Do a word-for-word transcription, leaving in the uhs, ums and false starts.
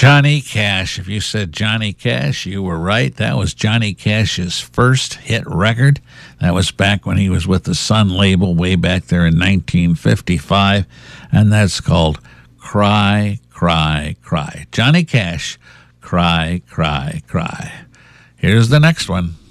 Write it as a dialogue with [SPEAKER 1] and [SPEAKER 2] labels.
[SPEAKER 1] Johnny Cash. If you said Johnny Cash, you were right. That was Johnny Cash's first hit record. That was back when he was with the Sun label way back there in nineteen fifty-five. And that's called Cry, Cry, Cry. Johnny Cash, Cry, Cry, Cry. Here's the next one.